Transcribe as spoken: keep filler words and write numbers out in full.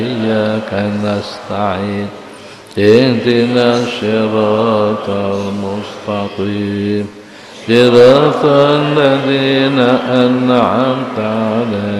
إياك نستعين اهدنا الصراط المستقيم صراط الذين أنعمت عليهم